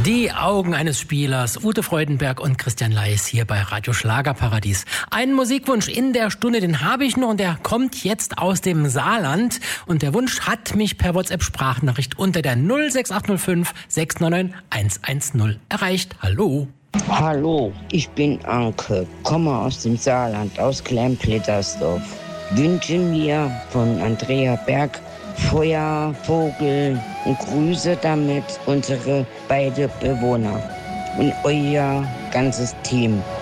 Die Augen eines Spielers, Ute Freudenberg und Christian Leis hier bei Radio Schlagerparadies. Einen Musikwunsch in der Stunde, den habe ich noch und der kommt jetzt aus dem Saarland. Und der Wunsch hat mich per WhatsApp-Sprachnachricht unter der 06805 699 110 erreicht. Hallo. Hallo, ich bin Anke, komme aus dem Saarland, aus Klein-Plittersdorf. Wünschen mir von Andrea Berg Feuer, Vogel und Grüße damit unsere beiden Bewohner und euer ganzes Team.